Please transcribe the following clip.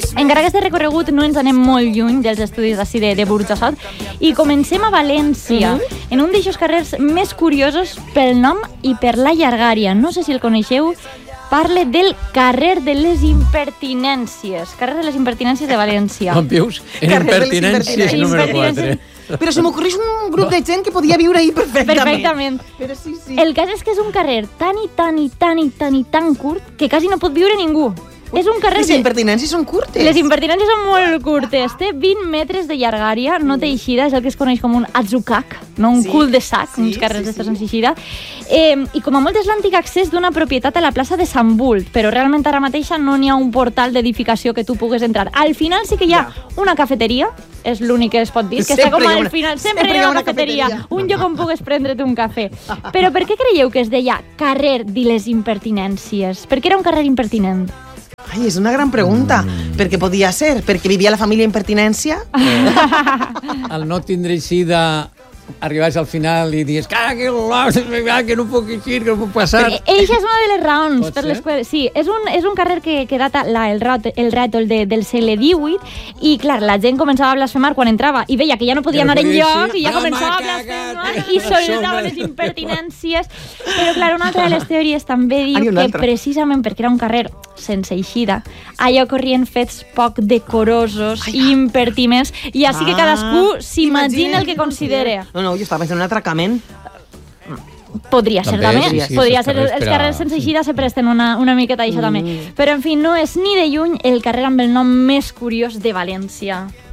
Encara que este recorregut no ens anem molt lluny dels estudis d'ací de Burjassot, i comencem a València, en un d'aixòs carrers més curiosos pel nom i per la llargària. No sé si el coneixeu, parle del carrer de les impertinències. Carrer de les impertinències de València. Com dius? En impertinències número 4. Però se m'ocorreix un grup de gent que podia viure ahí perfectament. Però sí. El cas és que és un carrer tan curt que quasi no pot viure ningú. És un carrer... Les impertinències són curtes. Les impertinències són molt curtes. Té 20 metres de llargària, no té eixida, és el que es coneix com un atzucac, no? Un cul de sac, uns carrers d'estos sense eixida. I com a molt és l'antic accés d'una propietat a la plaça de Sant Bult, però realment ara mateixa no n'hi ha un portal d'edificació que tu pugues entrar. Al final sí que hi ha una cafeteria, és l'únic que es pot dir, que està com al final. Sempre hi ha una cafeteria, un lloc on pugues prendre't un cafè. Però per què creieu que es deia carrer de les impertinències? Per què era un carrer impertinent? Ai, és una gran pregunta. Per què podia ser? Perquè vivia la família impertinència? Al no tindre eixida, arribaves al final i dius que no puc eixir, que no puc passar. Eixa és una de les raons per les quals... Sí, és un carrer que data el rètol del segle XVIII i, clar, la gent començava a blasfemar quan entrava i veia que ja no podia anar enlloc i ja començava a blasfemar i soltava les impertinències. Però, clar, una altra de les teories també diu que precisament perquè era un carrer sense eixida, allà corrien fets poc decorosos i impertinents i així que cadascú s'imagina el que considera. No, jo estava pensant en un atracament. Podria ser també. Sí, Podria ser. Els carrers sense eixida se presten una miqueta d'això també. Però, en fi, no és ni de lluny el carrer amb el nom més curiós de València.